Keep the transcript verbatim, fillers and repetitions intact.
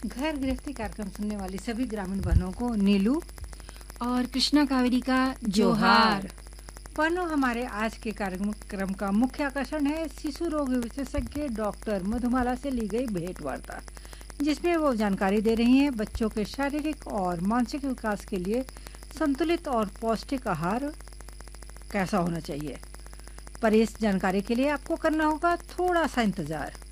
घर गृहस्थी कार्यक्रम सुनने वाली सभी ग्रामीण बहनों को नीलू और कृष्णा कावेरी का जोहार। बहनों, हमारे आज के कार्यक्रम का मुख्य आकर्षण है शिशु रोग विशेषज्ञ डॉक्टर मधुमाला से ली गई भेंट वार्ता, जिसमें वो जानकारी दे रही हैं बच्चों के शारीरिक और मानसिक विकास के लिए संतुलित और पौष्टिक आहार कैसा होना चाहिए। पर इस जानकारी के लिए आपको करना होगा थोड़ा सा इंतजार।